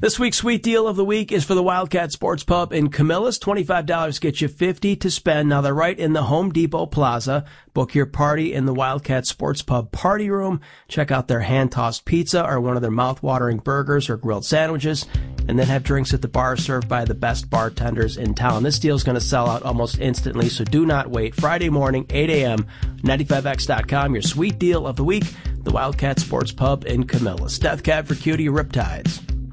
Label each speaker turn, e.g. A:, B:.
A: This week's sweet deal of the week is for the Wildcat Sports Pub in Camillus. $25 gets you $50 to spend. Now they're right in the Home Depot Plaza. Book your party in the Wildcat Sports Pub party room. Check out their hand-tossed pizza or one of their mouth-watering burgers or grilled sandwiches. And then have drinks at the bar served by the best bartenders in town. This deal is going to sell out almost instantly, so do not wait. Friday morning, 8 a.m., 95X.com, your sweet deal of the week, the Wildcat Sports Pub in Camillus. Death Cab for Cutie Riptides.